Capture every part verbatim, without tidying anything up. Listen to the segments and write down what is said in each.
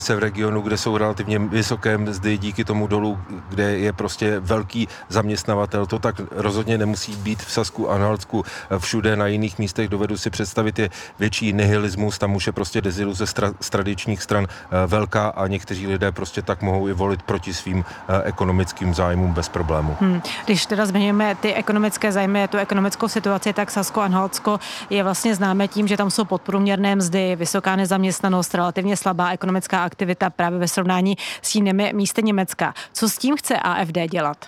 se v regionu, kde jsou relativně vysoké mzdy díky tomu dolu, kde je prostě velký zaměstnavatel. To tak rozhodně nemusí být v Sasku a Anhaltsku. Všude na jiných místech dovedu si představit je větší nihilismus, tam už je prostě deziluze z tradičních stran velká a někteří lidé prostě tak mohou i volit proti svým ekonomickým zájmům bez problému. Hmm. Když teda zmiňujeme ty ekonomické zájmy, tu ekonomickou situaci, tak Sasko-Anhaltsko je vlastně známé tím, že tam jsou podprůměrné mzdy, vysoká nezaměstnanost, relativně slabá ekonomická aktivita právě ve srovnání s jinými místy Německa. Co s tím chce A F D dělat?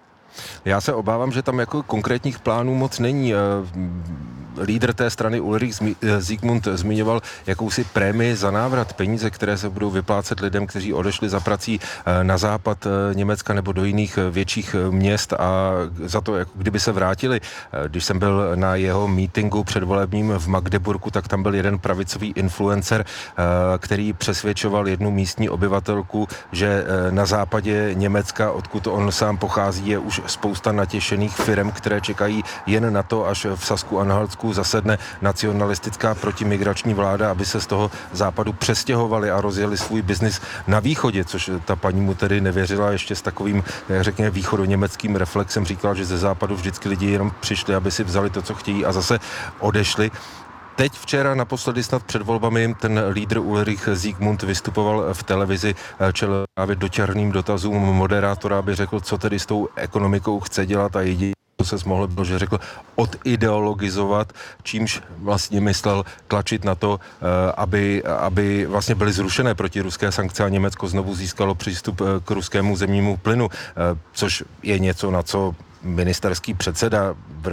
Já se obávám, že tam jako konkrétních plánů moc není. Lídr té strany Ulrich Zikmund zmiňoval jakousi prémii za návrat, peníze, které se budou vyplácet lidem, kteří odešli za prací na západ Německa nebo do jiných větších měst a za to, jako kdyby se vrátili. Když jsem byl na jeho mítinku předvolebním v Magdeburgu, tak tam byl jeden pravicový influencer, který přesvědčoval jednu místní obyvatelku, že na západě Německa, odkud on sám pochází, je už spousta natěšených firem, které čekají jen na to, až v Sasku a Anhaltsku zasedne nacionalistická protimigrační vláda, aby se z toho západu přestěhovali a rozjeli svůj biznis na východě, což ta paní mu tedy nevěřila, ještě s takovým, jak řekněme, východoněmeckým reflexem říkala, že ze západu vždycky lidi jenom přišli, aby si vzali to, co chtějí a zase odešli. Teď včera naposledy snad před volbami ten lídr Ulrich Zikmund vystupoval v televizi, čelil právě dočarným dotazům moderátora, aby řekl, co tedy s tou ekonomikou chce dělat a jedině to se mohlo bylo, že řekl odideologizovat, čímž vlastně myslel tlačit na to, aby, aby vlastně byly zrušené protiruské sankce a Německo znovu získalo přístup k ruskému zemnímu plynu, což je něco, na co ministerský předseda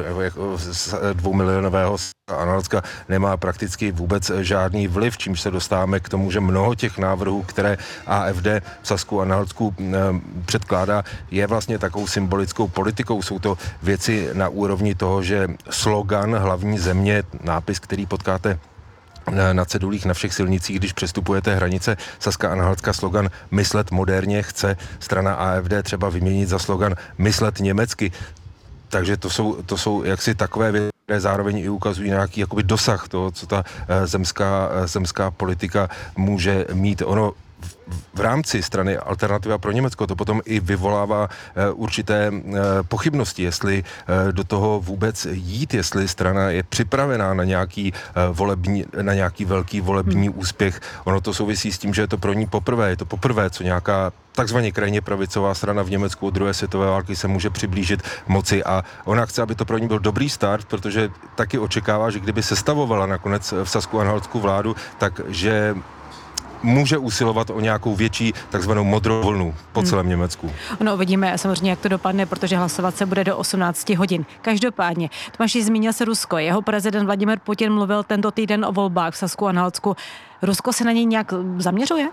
dvoumilionového Anhaltska nemá prakticky vůbec žádný vliv, čímž se dostáváme k tomu, že mnoho těch návrhů, které A F D v Sasku a Anhaltsku předkládá, je vlastně takovou symbolickou politikou. Jsou to věci na úrovni toho, že slogan hlavní země, nápis, který potkáte na cedulích na všech silnicích, když přestupujete hranice Saska a Anhaltska, slogan myslet moderně chce strana A F D třeba vyměnit za slogan myslet německy. Takže to jsou, to jsou jaksi takové věci, které zároveň i ukazují nějaký jakoby dosah toho, co ta zemská, zemská politika může mít. Ono v rámci strany Alternativa pro Německo to potom i vyvolává určité pochybnosti, jestli do toho vůbec jít, jestli strana je připravená na nějaký volební, na nějaký velký volební hmm. úspěch. Ono to souvisí s tím, že je to pro ní poprvé. Je to poprvé, co nějaká takzvaně krajně pravicová strana v Německu od druhé světové války se může přiblížit moci a ona chce, aby to pro ní byl dobrý start, protože taky očekává, že kdyby sestavovala nakonec v Sasku a Anhaltsku vládu, takže může usilovat o nějakou větší takzvanou modrou vlnu po celém hmm. Německu. Ono uvidíme samozřejmě, jak to dopadne, protože hlasovat se bude do osmnácti hodin. Každopádně, Tomáši, zmínil se Rusko. Jeho prezident Vladimir Putin mluvil tento týden o volbách v Sasku a Anhaltsku. Rusko se na něj nějak zaměřuje?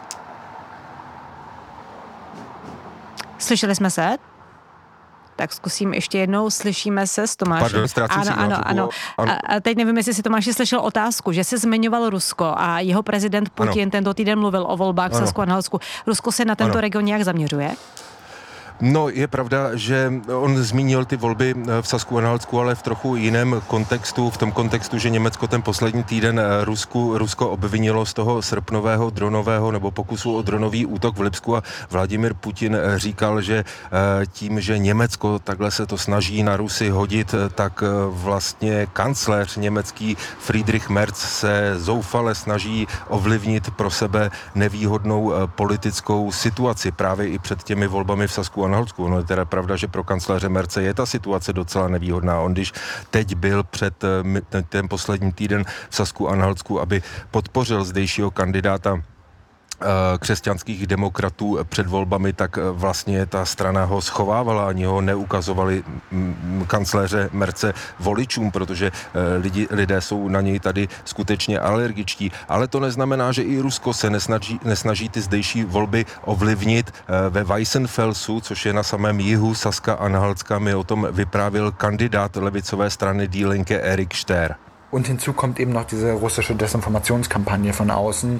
Slyšeli jsme se? Tak zkusím ještě jednou, slyšíme se s Tomášem. Pardon, ztrácím ano, ano, ano, ano. A teď nevím, jestli si Tomáši slyšel otázku, že se zmiňoval Rusko a jeho prezident Putin ano. tento týden mluvil o volbách v Sasku a Anhaltsku. Rusko se na tento ano. region nějak zaměřuje? No, je pravda, že on zmínil ty volby v Sasku a Anhaltsku, ale v trochu jiném kontextu, v tom kontextu, že Německo ten poslední týden Rusku, Rusko obvinilo z toho srpnového dronového nebo pokusu o dronový útok v Lipsku a Vladimir Putin říkal, že tím, že Německo takhle se to snaží na Rusy hodit, tak vlastně kancléř německý Friedrich Merz se zoufale snaží ovlivnit pro sebe nevýhodnou politickou situaci právě i před těmi volbami v Sasku a Anhaltsku. No je teda pravda, že pro kancléře Merce je ta situace docela nevýhodná. On když teď byl před ten, ten poslední týden v Sasku a Anhaltsku, aby podpořil zdejšího kandidáta křesťanských demokratů před volbami, tak vlastně ta strana ho schovávala, ani ho neukazovali kancléře Merce voličům, protože lidi, lidé jsou na něj tady skutečně alergičtí. Ale to neznamená, že i Rusko se nesnaží, nesnaží ty zdejší volby ovlivnit. Ve Weissenfelsu, což je na samém jihu Saska a Anhaltska, mi o tom vyprávěl kandidát levicové strany Die Linke Erik Ster. Und hinzu kommt eben noch diese russische Desinformationskampagne von außen,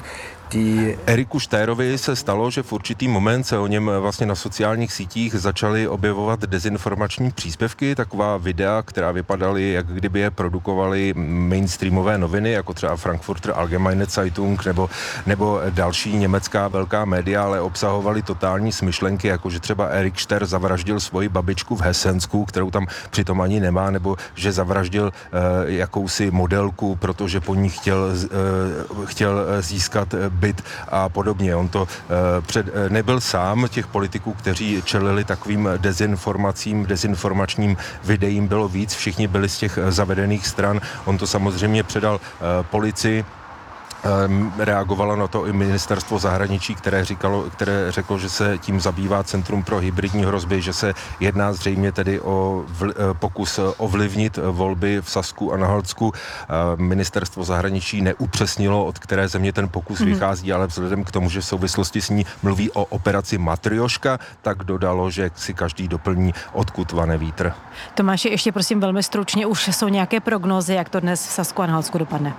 Eriku Štérovi se stalo, že v určitý moment se o něm vlastně na sociálních sítích začaly objevovat dezinformační příspěvky, taková videa, která vypadaly, jak kdyby je produkovaly mainstreamové noviny, jako třeba Frankfurter Allgemeine Zeitung nebo, nebo další německá velká média, ale obsahovaly totální smyšlenky, jako že třeba Erik Štér zavraždil svoji babičku v Hesensku, kterou tam přitom ani nemá, nebo že zavraždil uh, jakousi modelku, protože po ní chtěl, uh, chtěl získat byt a podobně. On to uh, před, uh, nebyl sám, těch politiků, kteří čelili takovým dezinformacím, dezinformačním videím bylo víc, všichni byli z těch zavedených stran. On to samozřejmě předal uh, policii. Reagovalo na to i ministerstvo zahraničí, které, říkalo, které řeklo, že se tím zabývá Centrum pro hybridní hrozby, že se jedná zřejmě tedy o vl, pokus ovlivnit volby v Sasku a na Halsku. Ministerstvo zahraničí neupřesnilo, od které země ten pokus mm-hmm. vychází, ale vzhledem k tomu, že v souvislosti s ní mluví o operaci Matrjoška, tak dodalo, že si každý doplní, odkud vane vítr. Tomáši, ještě prosím velmi stručně, už jsou nějaké prognózy, jak to dnes v Sasku a na Halsku dopadne?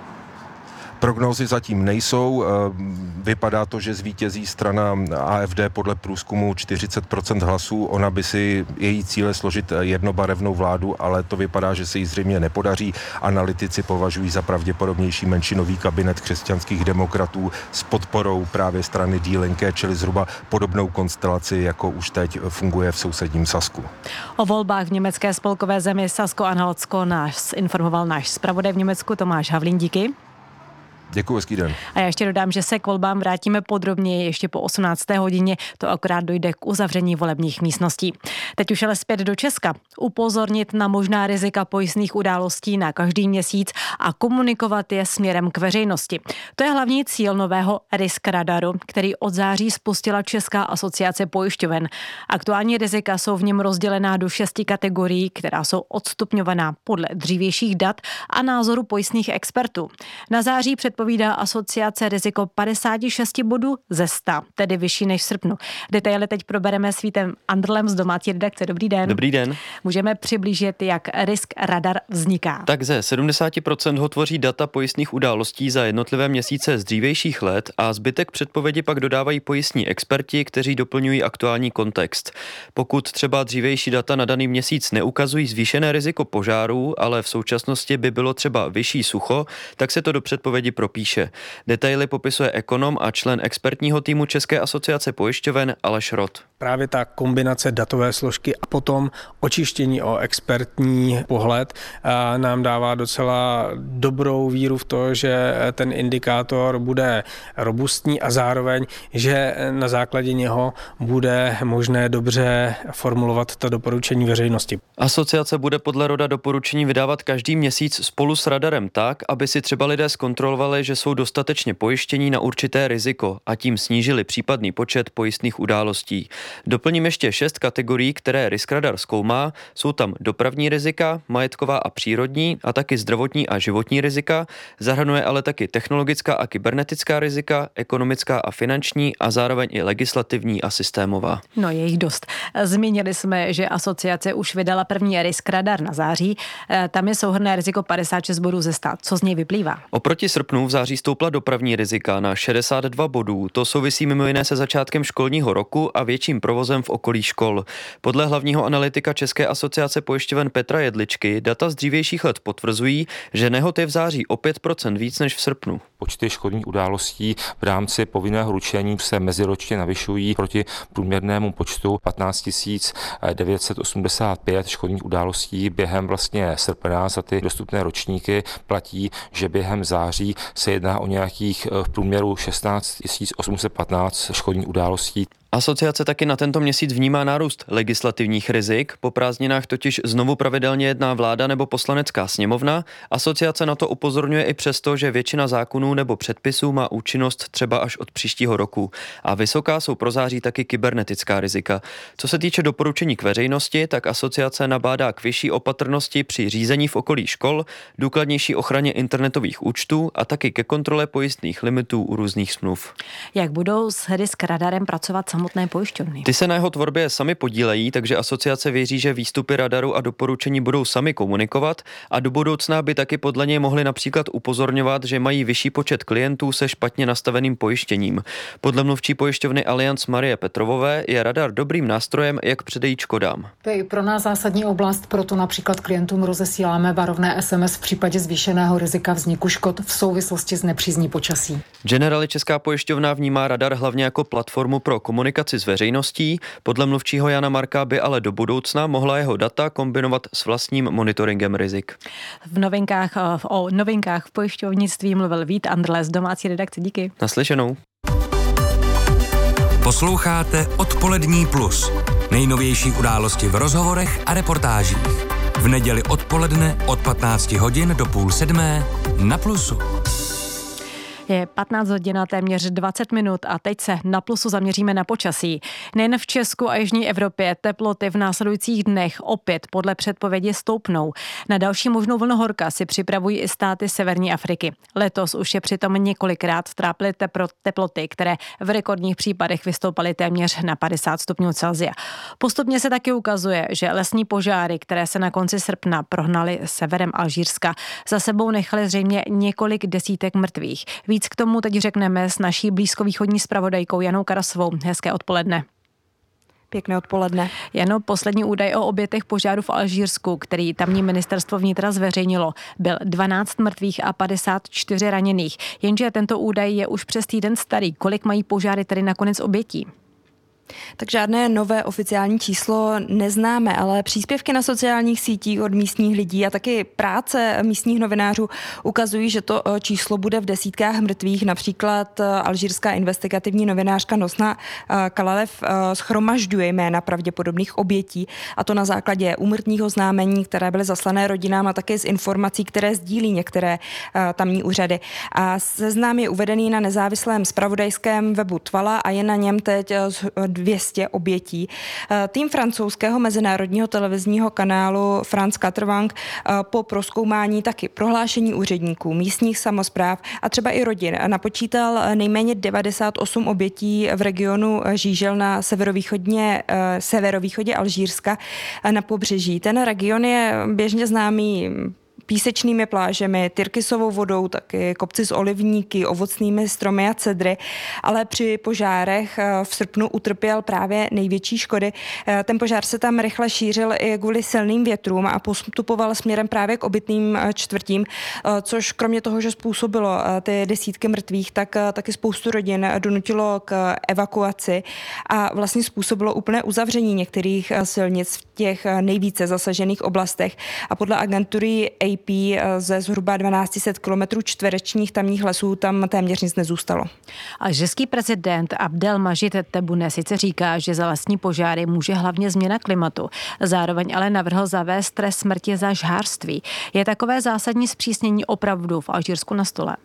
Prognózy zatím nejsou. Vypadá to, že zvítězí strana A F D podle průzkumu čtyřicet procent hlasů. Ona by si její cíle složit jednobarevnou vládu, ale to vypadá, že se jí zřejmě nepodaří. Analytici považují za pravděpodobnější menšinový kabinet křesťanských demokratů s podporou právě strany Die Linke, čili zhruba podobnou konstelaci, jako už teď funguje v sousedním Sasku. O volbách v německé spolkové zemi Sasko-Anhaltsko nás informoval náš zpravodaj v Německu Tomáš Havlín. Díky. Děkuji, hezký den. A já ještě dodám, že se k volbám vrátíme podrobněji ještě po osmnácté hodině, to akorát dojde k uzavření volebních místností. Teď už ale zpět do Česka. Upozornit na možná rizika pojistných událostí na každý měsíc a komunikovat je směrem k veřejnosti. To je hlavní cíl nového Risk Radaru, který od září spustila Česká asociace pojišťoven. Aktuální rizika jsou v něm rozdělená do šesti kategorií, která jsou odstupňovaná podle dřívějších dat a názoru pojistných expertů. Na září předpovídá asociace riziko padesát šest bodů ze sto, tedy vyšší než v srpnu. Detaily teď probereme s Vítem Andrlem z domácí redakce. Dobrý den. Dobrý den. Můžeme přiblížit, jak Risk Radar vzniká. Tak ze sedmdesát procent ho tvoří data pojistných událostí za jednotlivé měsíce z dřívějších let a zbytek předpovědi pak dodávají pojistní experti, kteří doplňují aktuální kontext. Pokud třeba dřívější data na daný měsíc neukazují zvýšené riziko požárů, ale v současnosti by bylo třeba vyšší sucho, tak se to do předpovědi propíše. Detaily popisuje ekonom a člen expertního týmu České asociace pojišťoven Aleš Rot. Právě ta kombinace datové složky a potom očištění o expertní pohled nám dává docela dobrou víru v to, že ten indikátor bude robustní a zároveň, že na základě něho bude možné dobře formulovat ta doporučení veřejnosti. Asociace bude podle Roda doporučení vydávat každý měsíc spolu s radarem tak, aby si třeba lidé zkontrolovali, že jsou dostatečně pojištění na určité riziko a tím snížili případný počet pojistných událostí. Doplním ještě šest kategorií, které Risk Radar zkoumá. Jsou tam dopravní rizika, majetková a přírodní a taky zdravotní a životní rizika. Zahrnuje ale taky technologická a kybernetická rizika, ekonomická a finanční a zároveň i legislativní a systémová. No je jich dost. Zmínili jsme, že asociace už vydala první Risk Radar na září. Tam je souhrnné riziko padesát šest bodů ze sto. Co z něj vyplývá? Oproti srpnu v září stoupla dopravní rizika na šedesát dva bodů. To souvisí mimo jiné se začátkem školního roku a větším provozem v okolí škol. Podle hlavního analytika České asociace pojišťoven Petra Jedličky data z dřívějších let potvrzují, že nehod je v září o pět procent víc než v srpnu. Počty škodních událostí v rámci povinného ručení se meziročně navyšují proti průměrnému počtu patnáct tisíc devět set osmdesát pět škodních událostí během vlastně srpna. Za ty dostupné ročníky platí, že během září se jedná o nějakých v průměru šestnáct tisíc osm set patnáct škodních událostí. Asociace taky na tento měsíc vnímá nárůst legislativních rizik. Po prázdninách totiž znovu pravidelně jedná vláda nebo poslanecká sněmovna. Asociace na to upozorňuje i přesto, že většina zákonů nebo předpisů má účinnost třeba až od příštího roku. A vysoká jsou pro září taky kybernetická rizika. Co se týče doporučení k veřejnosti, tak asociace nabádá k vyšší opatrnosti při řízení v okolí škol, důkladnější ochraně internetových účtů a taky taky ke kontrole pojistných limitů u různých smluv. Jak budou s Hedisk radarem pracovat samotné pojišťovny? Ty se na jeho tvorbě sami podílejí, takže asociace věří, že výstupy radaru a doporučení budou sami komunikovat a do budoucna by taky podle něj mohli například upozorňovat, že mají vyšší počet klientů se špatně nastaveným pojištěním. Podle mluvčí pojišťovny Allianz Marie Petrovové je radar dobrým nástrojem, jak předejít škodám. To je pro nás zásadní oblast, proto například klientům rozesíláme varovné es em es v případě zvýšeného rizika vzniku škod v souvislosti s nepřízní počasí. Generali Česká pojišťovna vnímá radar hlavně jako platformu pro komunikaci s veřejností. Podle mluvčího Jana Marka by ale do budoucna mohla jeho data kombinovat s vlastním monitoringem rizik. V novinkách, o novinkách v pojišťovnictví mluvil Vít Andrle z domácí redakce. Díky. Naslyšenou. Posloucháte Odpolední plus. Nejnovější události v rozhovorech a reportážích. V neděli odpoledne od patnácti hodin do půl sedmé na Plusu. Je patnáct hodin a téměř dvacet minut a teď se na Plusu zaměříme na počasí. Nejen v Česku a jižní Evropě teploty v následujících dnech opět podle předpovědi stoupnou. Na další možnou vlnu horka si připravují i státy severní Afriky. Letos už je přitom několikrát trápily teploty, které v rekordních případech vystoupaly téměř na padesát stupňů Celsia. Postupně se taky ukazuje, že lesní požáry, které se na konci srpna prohnaly severem Alžírska, za sebou nechaly zřejmě několik desítek mrtvých. Víc k tomu teď řekneme s naší blízkovýchodní zpravodajkou Janou Karasovou. Hezké odpoledne. Pěkné odpoledne. Jano, poslední údaj o obětech požáru v Alžírsku, který tamní ministerstvo vnitra zveřejnilo, byl dvanáct mrtvých a padesát čtyři raněných. Jenže tento údaj je už přes týden starý. Kolik mají požáry tedy nakonec obětí? Tak žádné nové oficiální číslo neznáme, ale příspěvky na sociálních sítích od místních lidí a taky práce místních novinářů ukazují, že to číslo bude v desítkách mrtvých. Například alžírská investigativní novinářka Nosna Kalalev shromažďuje jména pravděpodobných obětí, a to na základě úmrtních oznámení, které byly zaslané rodinám, a také z informací, které sdílí některé tamní úřady. A seznam je uvedený na nezávislém zpravodajském webu Tvala a je na něm teď dvě stě obětí. Tým francouzského mezinárodního televizního kanálu France quatre-vingt po prozkoumání taky prohlášení úředníků, místních samospráv a třeba i rodin napočítal nejméně devadesát osm obětí v regionu Žížel na severovýchodně, severovýchodě Alžírska na pobřeží. Ten region je běžně známý písečnými plážemi, tyrkysovou vodou, taky kopci s olivníky, ovocnými stromy a cedry, ale při požárech v srpnu utrpěl právě největší škody. Ten požár se tam rychle šířil i kvůli silným větrům a postupoval směrem právě k obytným čtvrtím, což kromě toho, že způsobilo ty desítky mrtvých, tak taky spoustu rodin donutilo k evakuaci a vlastně způsobilo úplné uzavření některých silnic v těch nejvíce zasažených oblastech. A podle agentury A P ze zhruba dvanáct set kilometrů čtverečních tamních lesů tam téměř nic nezůstalo. Alžírský prezident Abdelmajid Tebboune sice říká, že za lesní požáry může hlavně změna klimatu. Zároveň ale navrhl zavést trest smrti za žhářství. Je takové zásadní zpřísnění opravdu v Alžírsku na stole?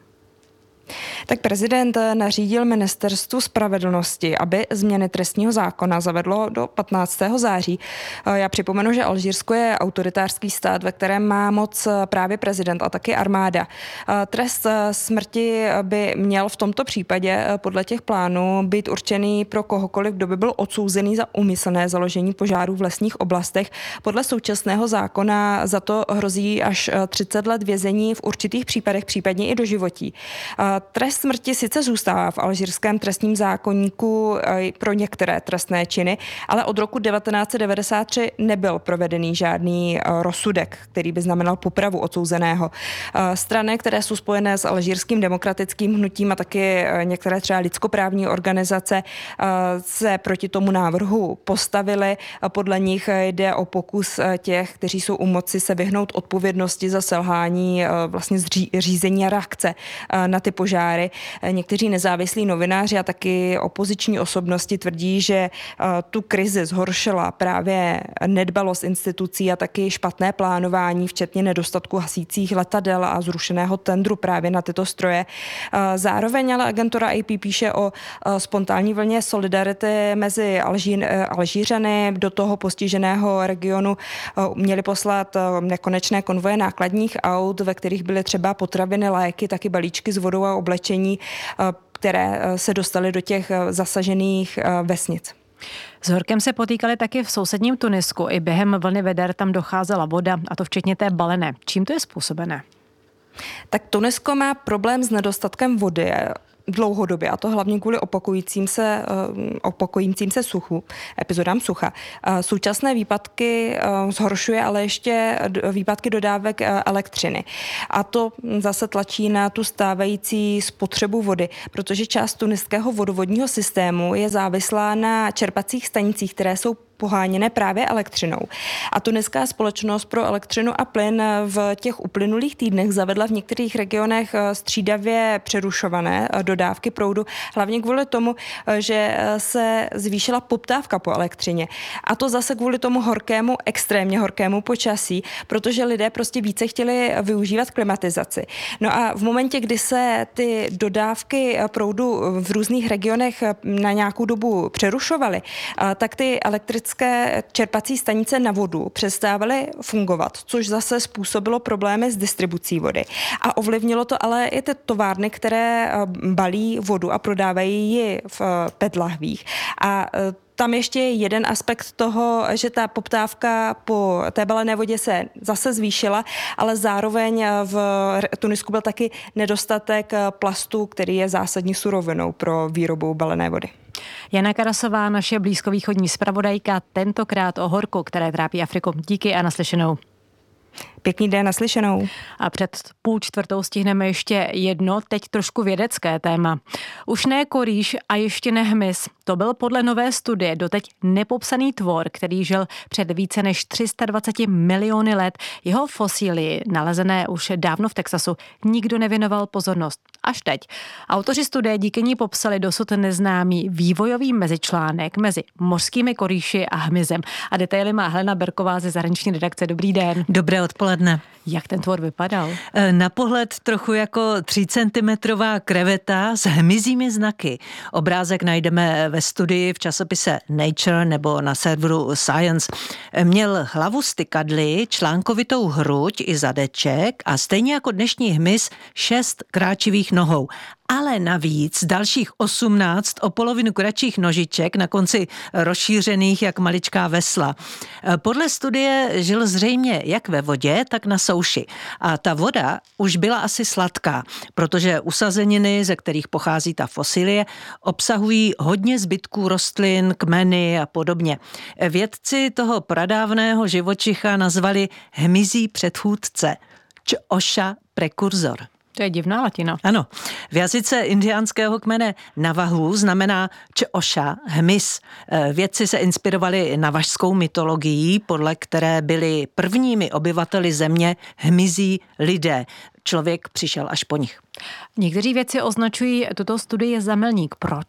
Tak prezident nařídil ministerstvu spravedlnosti, aby změny trestního zákona zavedlo do patnáctého září. Já připomenu, že Alžírsko je autoritářský stát, ve kterém má moc právě prezident a taky armáda. Trest smrti by měl v tomto případě podle těch plánů být určený pro kohokoliv, kdo by byl odsouzený za úmyslné založení požárů v lesních oblastech. Podle současného zákona za to hrozí až třicet let vězení, v určitých případech případně i doživotí. Trest smrti sice zůstává v alžírském trestním zákoníku pro některé trestné činy, ale od roku devatenáct set devadesát tři nebyl provedený žádný rozsudek, který by znamenal popravu odsouzeného. Strany, které jsou spojené s alžírským demokratickým hnutím a taky některé třeba lidskoprávní organizace, se proti tomu návrhu postavily. Podle nich jde o pokus těch, kteří jsou u moci, se vyhnout odpovědnosti za selhání vlastně řízení a reakce na ty požáry požáry. Někteří nezávislí novináři a taky opoziční osobnosti tvrdí, že tu krizi zhoršila právě nedbalost institucí a taky špatné plánování, včetně nedostatku hasících letadel a zrušeného tendru právě na tyto stroje. Zároveň ale agentura A P píše o spontánní vlně solidarity mezi Alží, Alžířany. Do toho postiženého regionu měli poslat nekonečné konvoje nákladních aut, ve kterých byly třeba potraviny, léky, taky balíčky s vodou a oblečení, které se dostaly do těch zasažených vesnic. S horkem se potýkali taky v sousedním Tunisku. I během vlny veder tam docházela voda, a to včetně té balené. Čím to je způsobené? Tak Tunisko má problém s nedostatkem vody dlouhodobě, a to hlavně kvůli opakujícím se, opakujícím se suchu, epizodám sucha. Současné výpadky zhoršuje ale ještě výpadky dodávek elektřiny. A to zase tlačí na tu stávající spotřebu vody, protože část tuniského vodovodního systému je závislá na čerpacích stanicích, které jsou poháněné právě elektřinou. A tuniská společnost pro elektřinu a plyn v těch uplynulých týdnech zavedla v některých regionech střídavě přerušované dodávky proudu, hlavně kvůli tomu, že se zvýšila poptávka po elektřině. A to zase kvůli tomu horkému, extrémně horkému počasí, protože lidé prostě více chtěli využívat klimatizaci. No a v momentě, kdy se ty dodávky proudu v různých regionech na nějakou dobu přerušovaly, tak ty elektrické čerpací stanice na vodu přestávaly fungovat, což zase způsobilo problémy s distribucí vody. A ovlivnilo to ale i ty továrny, které balí vodu a prodávají ji v PET-lahvích. A tam ještě je jeden aspekt toho, že ta poptávka po té balené vodě se zase zvýšila, ale zároveň v Tunisku byl taky nedostatek plastu, který je zásadní surovinou pro výrobu balené vody. Jana Karasová, naše blízkovýchodní zpravodajka, tentokrát o horku, které trápí Afriku. Díky a naslyšenou. Pěkný den, naslyšenou. A před půl čtvrtou stihneme ještě jedno, teď trošku vědecké téma. Už ne korýš a ještě ne hmyz. To byl podle nové studie doteď nepopsaný tvor, který žil před více než tři sta dvacet miliony let. Jeho fosílie, nalezené už dávno v Texasu, nikdo nevěnoval pozornost. Až teď. Autoři studie díky ní popsali dosud neznámý vývojový mezičlánek mezi mořskými korýši a hmyzem. A detaily má Helena Berková ze zahraniční redakce. Dobrý den. Dobré odpoledne. Jak ten tvor vypadal? Na pohled trochu jako třícentimetrová kreveta s hmyzími znaky. Obrázek najdeme ve studii v časopise Nature nebo na serveru Science. Měl hlavu stykadly, článkovitou hruď i zadeček a stejně jako dnešní hmyz šest kráčivých nohou. Ale navíc dalších osmnáct o polovinu kratších nožiček na konci rozšířených jak maličká vesla. Podle studie žil zřejmě jak ve vodě, tak na souši. A ta voda už byla asi sladká, protože usazeniny, ze kterých pochází ta fosilie, obsahují hodně zbytků rostlin, kmeny a podobně. Vědci toho pradávného živočicha nazvali hmyzí předchůdce, Čoša prekurzor. To je divná latina. Ano. V jazyce indiánského kmene Navahu znamená Čoša, hmyz. Vědci se inspirovali navažskou mytologií, podle které byli prvními obyvateli země hmyzí lidé. Člověk přišel až po nich. Někteří vědci označují tuto studii za milník. Proč?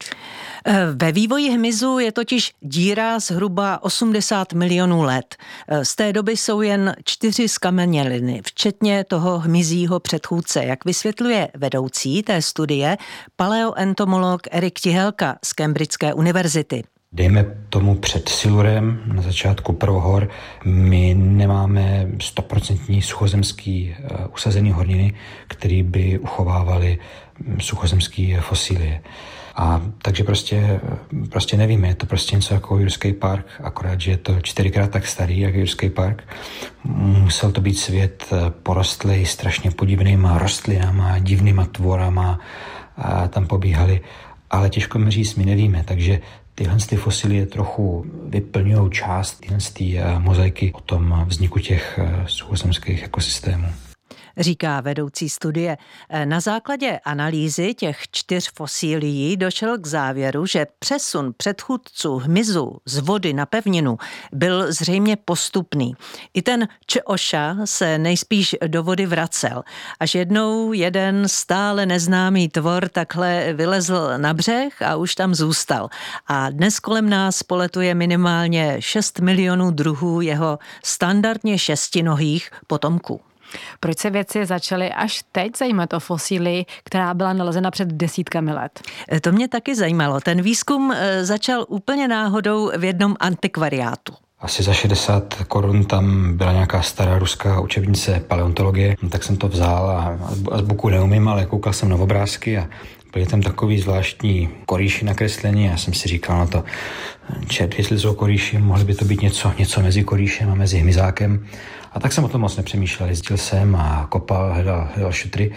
Ve vývoji hmyzu je totiž díra zhruba osmdesát milionů let. Z té doby jsou jen čtyři skameněliny, včetně toho hmyzího předchůdce, jak vysvětluje vedoucí té studie paleoentomolog Erik Tihelka z Cambridgeské univerzity. Dejme tomu před Silurem, na začátku prvohor, my nemáme stoprocentní suchozemský usazený horniny, které by uchovávaly suchozemský fosílie. A takže prostě, prostě nevíme, je to prostě něco jako Jurský park, akorát, že je to čtyřikrát tak starý, jak Jurský park. Musel to být svět porostlý strašně podivnýma rostlinama, divnýma tvorama, a tam pobíhali, ale těžko mi říct, my nevíme, takže tyhle ty fosilie trochu vyplňují část tyhle ty mozaiky o tom vzniku těch suchozemských ekosystémů. říká vedoucí studie. Na základě analýzy těch čtyř fosílií došel k závěru, že přesun předchůdců hmyzu z vody na pevninu byl zřejmě postupný. I ten Čoša se nejspíš do vody vracel. Až jednou jeden stále neznámý tvor takhle vylezl na břeh a už tam zůstal. A dnes kolem nás poletuje minimálně šest milionů druhů jeho standardně šestinohých potomků. Proč se vědci začaly až teď zajímat o fosílii, která byla nalezena před desítkami let? To mě taky zajímalo. Ten výzkum začal úplně náhodou v jednom antikvariátu. Asi za šedesát korun tam byla nějaká stará ruská učebnice paleontologie, tak jsem to vzal a azbuku neumím, ale koukal jsem na obrázky a byly tam takový zvláštní korýši nakreslení. Já jsem si říkal, no to čert, jestli jsou korýši, mohly by to být něco, něco mezi korýšem a mezi hmyzákem. A tak jsem o tom moc nepřemýšlel. Jezdil jsem a kopal, hledal, hledal šutry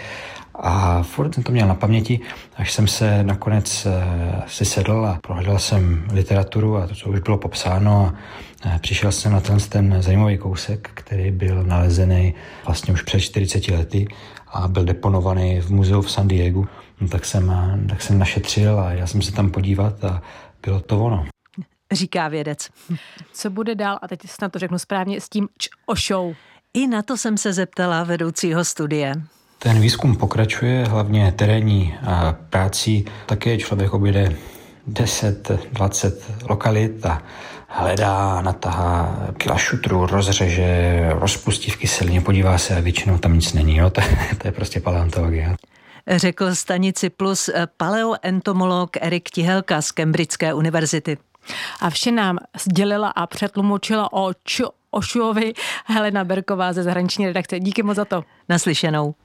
a furt jsem to měl na paměti, až jsem se nakonec si sedl a prohledal jsem literaturu a to, co už bylo popsáno, a přišel jsem na ten, ten zajímavý kousek, který byl nalezený vlastně už před čtyřiceti lety a byl deponovaný v muzeu v San Diegu. No, tak, jsem, tak jsem našetřil a já jsem se tam podívat a bylo to ono. Říká vědec. Co bude dál, a teď snad to řeknu správně, s tím Čošou? I na to jsem se zeptala vedoucího studie. Ten výzkum pokračuje, hlavně terénní práci. Také člověk objede deset dvacet lokalit a hledá, natahá kila šutru, rozřeže, rozpustí v kyselině, podívá se a většinou tam nic není. Jo? To, to je prostě paleontologie. Řekl Stanici Plus paleoentomolog Erik Tihelka z Cambridgeské univerzity. A vše nám sdělila a přetlumočila o Čošovi Helena Berková ze zahraniční redakce. Díky moc za to. Naslyšenou.